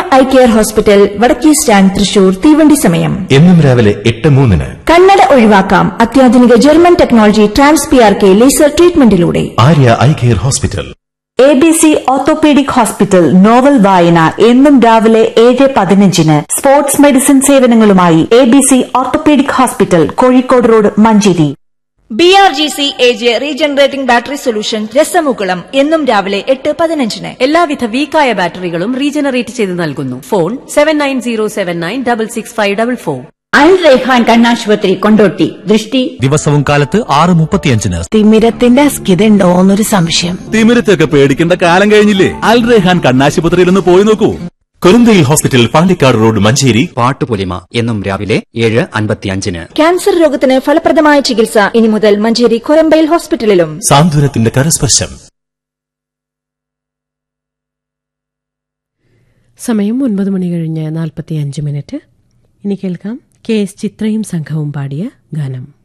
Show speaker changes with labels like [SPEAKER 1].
[SPEAKER 1] Eye care hospital, വടക്കേ stand, Thrissur. തീവണ്ടി സമയം
[SPEAKER 2] എന്നും രാവിലെ 8:03.
[SPEAKER 1] കണ്ണട ഒഴിവാക്കാം അത്യാധുനിക German technology TransPRK laser ട്രീറ്റ്മെന്റിലൂടെ.
[SPEAKER 2] Arya eye care hospital.
[SPEAKER 3] ABC orthopaedic hospital novel വായന എന്നും രാവിലെ 7:15. Sports medicine സേവനങ്ങളുമായി ABC orthopaedic hospital, Kozhikode road, Manjeri.
[SPEAKER 1] BRGC AJ regenerating battery solution, രസമുകുളം എന്നും രാവിലെ 8:15.
[SPEAKER 4] എല്ലാവിധ വീക്കായ ബാറ്ററികളും റീജനറേറ്റ് ചെയ്ത് നൽകുന്നു. ഫോൺ 7907966544.
[SPEAKER 5] അൽ റൈഹാൻ കണ്ണാശുപത്രി, കൊണ്ടോട്ടി. ദൃഷ്ടി
[SPEAKER 6] ദിവസവും കാലത്ത് 6:35.
[SPEAKER 3] തിമിരത്തിന്റെ അസ്കിതയുണ്ടോന്നൊരു സംശയം.
[SPEAKER 6] തിമിരത്തൊക്കെ പേടിക്കേണ്ട കാലം കഴിഞ്ഞില്ലേ? അൽ റൈഹാൻ കണ്ണാശുപത്രിയിൽ ഒന്ന് പോയി നോക്കൂ.
[SPEAKER 2] കുരുന്തയിൽ ഹോസ്പിറ്റൽ, പാണ്ടിക്കാട് റോഡ്, മഞ്ചേരി.
[SPEAKER 7] പാട്ടുപൊലിമ എന്നും രാവിലെ 7:55.
[SPEAKER 1] ക്യാൻസർ രോഗത്തിന് ഫലപ്രദമായ ചികിത്സ ഇനി മുതൽ മഞ്ചേരി കൊരമ്പയിൽ ഹോസ്പിറ്റലിലും.
[SPEAKER 2] സാന്ത്വനത്തിന്റെ കരസ്പർശം.
[SPEAKER 8] സമയം 9:45. ഇനി കേൾക്കാം KS ചിത്രയും സംഘവും പാടിയ ഗാനം.